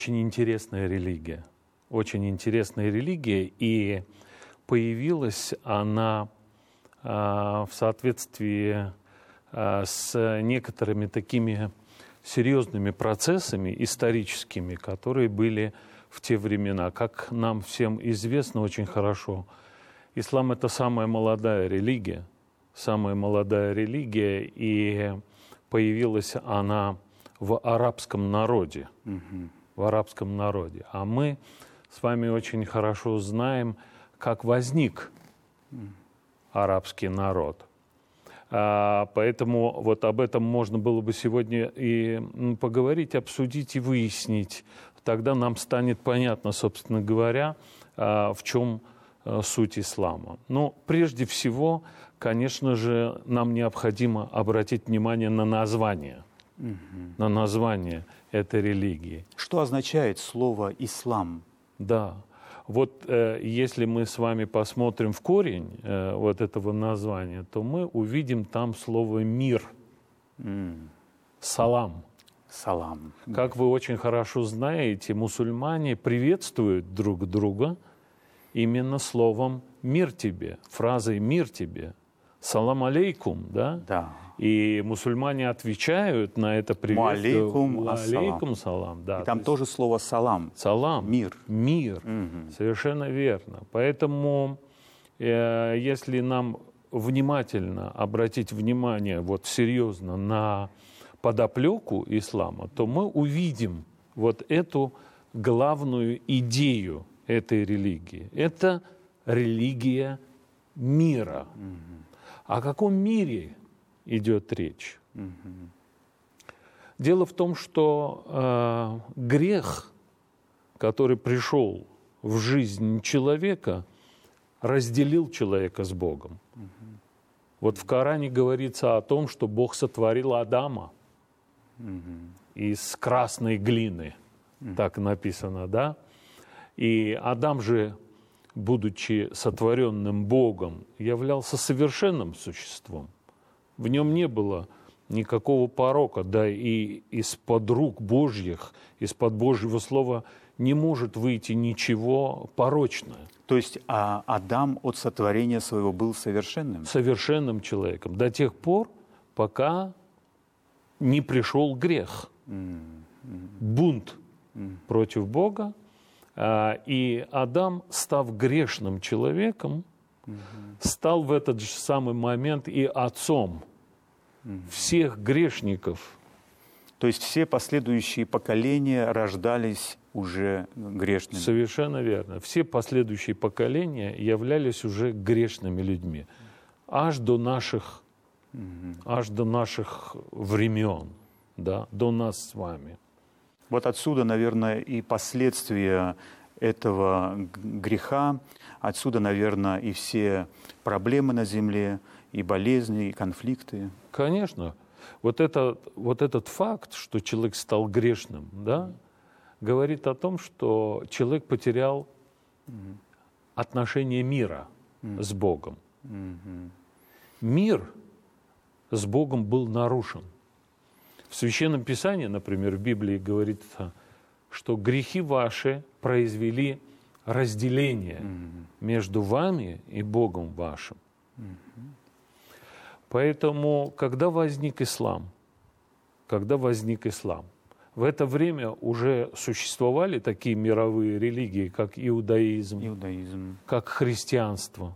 очень интересная религия. Очень интересная религия, и появилась она в соответствии с некоторыми такими серьезными процессами историческими, которые были в те времена. Как нам всем известно очень хорошо, ислам — это самая молодая религия, и появилась она в арабском народе. В арабском народе. А мы с вами очень хорошо знаем, как возник арабский народ. Поэтому вот об этом можно было бы сегодня и поговорить, обсудить и выяснить. Тогда нам станет понятно, собственно говоря, в чем суть ислама. Но прежде всего, конечно же, нам необходимо обратить внимание на название. На название этой религии. Что означает слово «ислам»? Да. Вот если мы с вами посмотрим в корень вот этого названия, то мы увидим там слово «мир». Салам. Салам. Как вы очень хорошо знаете, мусульмане приветствуют друг друга именно словом «мир тебе», фразой «мир тебе». Салам алейкум, да? Да. И мусульмане отвечают на это приветствие. Алейкум салам. Да. И там тоже слово салам. Салам. Мир. Мир. Совершенно верно. Поэтому, если нам внимательно обратить внимание, вот серьезно, на подоплеку ислама, то мы увидим вот эту главную идею этой религии. Это религия мира. О каком мире идет речь? Дело в том, что грех, который пришел в жизнь человека, разделил человека с Богом. Вот в Коране говорится о том, что Бог сотворил Адама из красной глины, так написано, да? И Адам же, будучи сотворенным Богом, являлся совершенным существом. В нем не было никакого порока, да и из-под рук Божьих, из-под Божьего слова не может выйти ничего порочное. То есть Адам от сотворения своего был совершенным? Совершенным человеком. До тех пор, пока не пришел грех. Бунт против Бога. И Адам, став грешным человеком, стал в этот же самый момент и отцом всех грешников. То есть все последующие поколения рождались уже грешными. Совершенно верно. Все последующие поколения являлись уже грешными людьми. Аж до наших времен, да, до нас с вами. Вот отсюда, наверное, и последствия этого греха, отсюда, наверное, и все проблемы на земле, и болезни, и конфликты. Конечно. Вот этот факт, что человек стал грешным, да, говорит о том, что человек потерял отношение мира с Богом. Мир с Богом был нарушен. В Священном Писании, например, в Библии говорится, что грехи ваши произвели разделение между вами и Богом вашим. Поэтому, когда возник ислам, в это время уже существовали такие мировые религии, как иудаизм. Как христианство.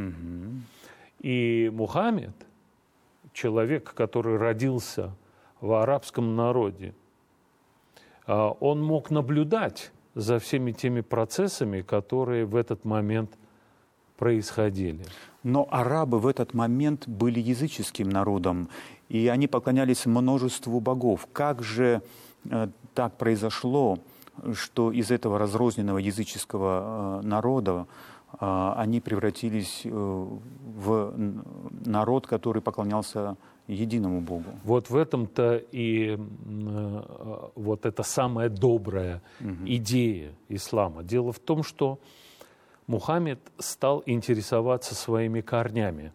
И Мухаммед, человек, который родился в арабском народе, он мог наблюдать за всеми теми процессами, которые в этот момент происходили. Но арабы в этот момент были языческим народом, и они поклонялись множеству богов. Как же так произошло, что из этого разрозненного языческого народа они превратились в народ, который поклонялся единому Богу? Вот в этом-то и вот эта самая добрая идея ислама. Дело в том, что Мухаммед стал интересоваться своими корнями.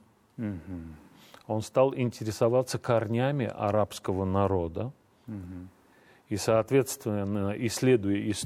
Он стал интересоваться корнями арабского народа. И, соответственно, исследуя историю,